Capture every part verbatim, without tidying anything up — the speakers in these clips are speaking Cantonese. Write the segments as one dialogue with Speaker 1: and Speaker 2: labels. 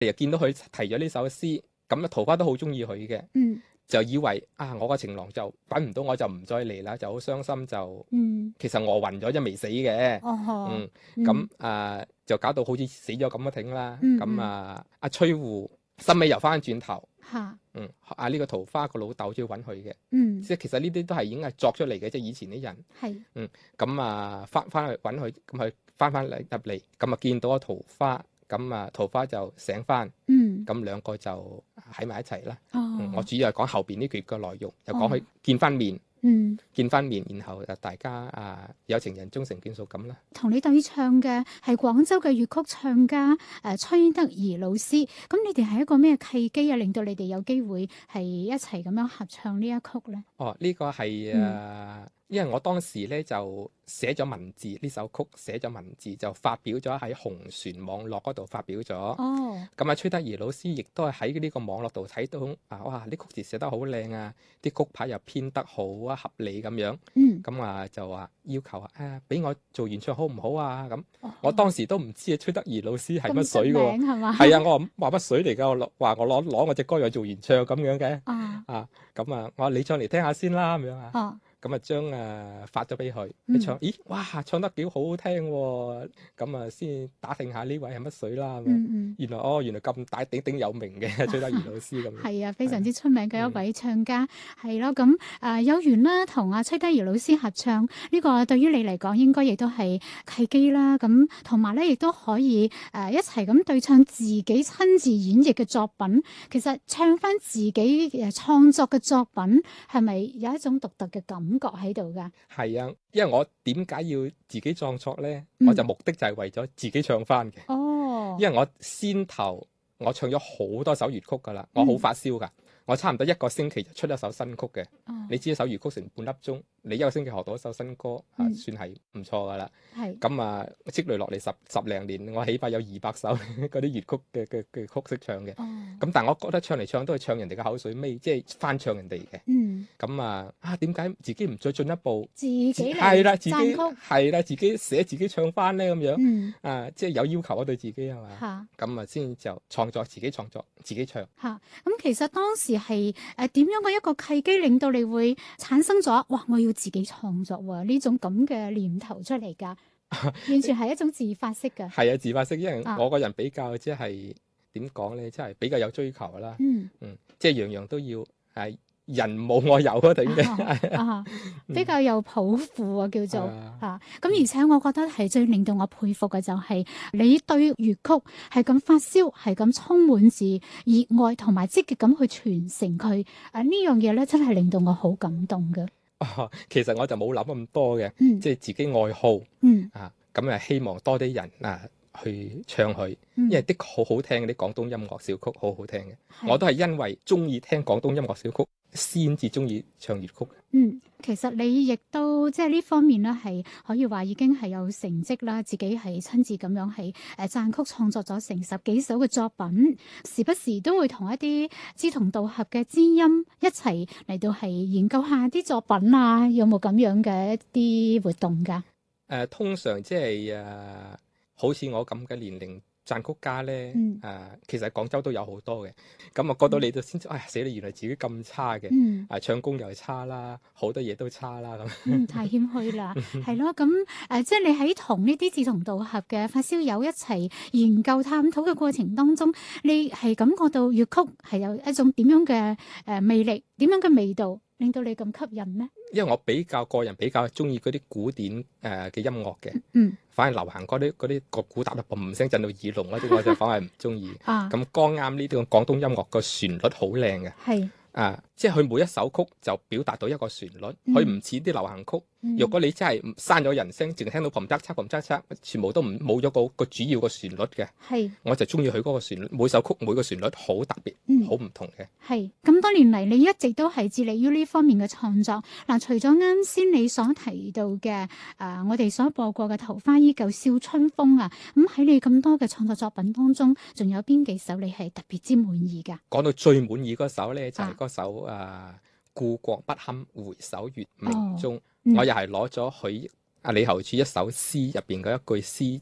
Speaker 1: 你又見到佢提咗呢首詩，咁啊桃花都好中意佢嘅，
Speaker 2: 嗯
Speaker 1: 就以為啊我個情郎就揾唔到，我就唔再嚟啦，就好傷心，就
Speaker 2: 嗯，
Speaker 1: 其實餓暈咗，就未死嘅。
Speaker 2: 哦呵，
Speaker 1: 嗯，
Speaker 2: 嗯
Speaker 1: 咁啊就搞到好似死咗咁嘅挺啦。咁
Speaker 2: 嗯嗯
Speaker 1: 啊阿崔護心尾又翻轉頭，
Speaker 2: 嚇，
Speaker 1: 嗯啊呢個桃花個老豆要揾佢嘅，
Speaker 2: 嗯
Speaker 1: 即係其實呢啲都係已經係作出嚟嘅，即係以前啲人。
Speaker 2: 係，
Speaker 1: 嗯，咁啊翻翻去揾佢，咁佢翻翻嚟入嚟，咁啊見到個桃花，咁啊桃花就醒翻，
Speaker 2: 嗯
Speaker 1: 咁兩個就喺埋一齊啦。嗯，我
Speaker 2: 哦
Speaker 1: 主要係講後邊呢橛嘅內容，又講佢見翻面，
Speaker 2: 嗯。
Speaker 1: 見翻面，然後就大家啊有情人終成眷屬咁啦。
Speaker 2: 同你對唱嘅係廣州嘅粵曲唱家誒、呃、崔德儀老師，咁你哋係一個咩契機啊，令到你哋有機會係一齊咁樣合唱呢一曲咧？
Speaker 1: 哦，呢、個係誒、呃因為我當時咧就寫咗文字，呢首曲寫咗文字就發表咗喺紅船網絡嗰度發表咗。
Speaker 2: 哦，
Speaker 1: 咁啊，崔德儀老師亦都係喺呢個網絡度睇到啊，哇！啲曲詞寫得好靚啊，啲曲牌又編得好啊，合理咁樣。
Speaker 2: 嗯，
Speaker 1: 咁啊就話要求啊，俾我做原唱好唔好啊？咁
Speaker 2: 哦
Speaker 1: 我當時都唔知啊，崔德儀老師係乜
Speaker 2: 咁出
Speaker 1: 水嘅喎。
Speaker 2: 名係嘛？
Speaker 1: 係啊，我話話乜水嚟㗎？我攞話我攞攞我隻歌又做原唱咁樣嘅。
Speaker 2: 啊
Speaker 1: 啊，咁啊，我話你唱嚟聽下先啦，咁樣啊。
Speaker 2: 哦，
Speaker 1: 咁啊，將誒發咗俾佢，
Speaker 2: 嗯
Speaker 1: 佢唱，咦，哇，唱得幾好聽喎！咁啊，先打聽下呢位係乜水啦咁樣。
Speaker 2: 嗯嗯。
Speaker 1: 原來哦，原來咁大鼎鼎有名嘅崔德儀老師咁樣。
Speaker 2: 係啊，非常之出名嘅一位唱家，係咯、咁誒有緣啦，同阿崔德儀老師合唱，呢、個對於你嚟講應該亦都係契機啦。咁同埋咧，亦都可以誒一齊咁對唱自己親自演繹嘅作品。其實唱翻自己誒創作嘅作品，係咪有一種獨特嘅感覺喺度㗎？
Speaker 1: 係啊，因為我點解要自己創作咧？
Speaker 2: 嗯
Speaker 1: 我就目的就係為咗自己唱翻嘅。
Speaker 2: 哦，
Speaker 1: 因為我先頭我唱咗好多首粵曲㗎啦，我好發燒㗎，我差唔多一個星期就出一首新曲嘅。
Speaker 2: 哦
Speaker 1: 你知一首粵曲成半粒鐘，你一個星期學到一首新歌，啊，
Speaker 2: 嗯
Speaker 1: 算係唔錯㗎啦。
Speaker 2: 係
Speaker 1: 咁啊，積累落嚟十十零年，我起碼有二百首嗰啲粵曲嘅嘅嘅曲識唱嘅。
Speaker 2: 哦，
Speaker 1: 咁但係我覺得唱嚟唱都係唱人哋嘅口水尾，即係翻唱人哋嘅。
Speaker 2: 嗯，
Speaker 1: 咁啊啊，點解自己唔再進一步？
Speaker 2: 自己嚟
Speaker 1: 係啦，自己
Speaker 2: 讚曲，
Speaker 1: 係啦，自己寫自己唱翻咧咁樣。
Speaker 2: 嗯
Speaker 1: 啊，即係有要求啊，對自己係嘛？
Speaker 2: 嚇。
Speaker 1: 咁啊，先就創作自己創作自己唱。
Speaker 2: 嚇，咁其實當時係誒點樣嘅一個契機，令到你會產生咗哇！我要自己創作喎呢種咁嘅念頭出嚟㗎，完全係一種自發式嘅。
Speaker 1: 係啊，自發式，因為
Speaker 2: 啊
Speaker 1: 我個人比較即係點講咧，即係比較有追求啦。
Speaker 2: 嗯，
Speaker 1: 嗯，即係樣樣都要係人冇我有嗰頂嘅。
Speaker 2: 啊，比較有抱負啊，叫做
Speaker 1: 啊
Speaker 2: 啊。咁而且我覺得係最令到我佩服嘅就係你對粵曲係咁發燒，係咁充滿住熱愛同埋積極咁去傳承佢。啊呢樣嘢咧，真係令到我好感動嘅。
Speaker 1: 哦，其實我就冇諗咁多嘅，
Speaker 2: 嗯
Speaker 1: 即係自己愛好
Speaker 2: 嗯
Speaker 1: 啊，咁啊希望多啲人啊去唱佢，
Speaker 2: 嗯，
Speaker 1: 因為的確好好聽啲廣東音樂小曲，好好聽嘅。
Speaker 2: 係
Speaker 1: 我都係因為中意聽廣東音樂小曲，先至中意唱粵曲。
Speaker 2: 嗯，其實你亦都即係呢方面咧，係可以話已經係有成績啦。自己係親自咁樣係誒撰曲創作咗成十幾首嘅作品，時不時都會同一啲志同道合嘅知音一齊嚟到係研究下啲作品啊，有冇咁樣嘅一啲活動㗎？
Speaker 1: 誒、呃通常即係誒，好似我咁嘅年齡撰曲家咧，誒、
Speaker 2: 嗯
Speaker 1: 其實廣州都有好多嘅。咁啊，過到你就先知，哎呀死啦！原來自己咁差嘅，
Speaker 2: 嗯
Speaker 1: 啊唱功又差啦，好多嘢都差啦咁。
Speaker 2: 嗯，太謙虛啦，係咯。咁誒、呃，即係你喺同呢啲志同道合嘅發燒友一齊研究探討嘅過程當中，你係感覺到粵曲係有一種點樣嘅誒、呃、魅力，點樣嘅味道，令到你咁吸引呢？
Speaker 1: 因為我比較個人比較中意嗰啲古典誒嘅音樂嘅，
Speaker 2: 嗯
Speaker 1: 反而流行嗰啲嗰啲個鼓打到嘣聲震到耳聾嗰啲，我就反而唔中意。
Speaker 2: 啊，
Speaker 1: 咁剛啱呢啲廣東音樂個旋律好靚嘅。
Speaker 2: 係
Speaker 1: 啊，即係佢每一首曲就表達到一個旋律，
Speaker 2: 嗯
Speaker 1: 佢唔似啲流行曲。
Speaker 2: 嗯
Speaker 1: 如果你真係刪咗人聲，淨係聽到嘭嚓嚓嘭嚓嚓，全部都唔冇咗個個主要個旋律嘅，
Speaker 2: 係
Speaker 1: 我就中意佢嗰個旋律。每首曲每個旋律好特別，
Speaker 2: 嗯
Speaker 1: 好唔同嘅。
Speaker 2: 係咁多年嚟，你一直都係致力於呢方面嘅創作。嗱，除咗啱先你所提到嘅誒、呃我哋所播過嘅《桃花依舊笑春風》啊，咁喺你咁多嘅創作作品當中，仲有邊幾首你係特別之滿意㗎？
Speaker 1: 講到最滿意嗰首咧，就係、
Speaker 2: 啊
Speaker 1: 嗰首誒、啊故國不堪回首月明中，
Speaker 2: 嗯
Speaker 1: 我又係攞咗佢阿李後主一首詩入邊嗰一句詩詞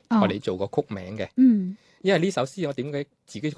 Speaker 2: 哦
Speaker 1: 我哋做個曲名嘅。
Speaker 2: 嗯
Speaker 1: 因為呢首詩我點解自己覺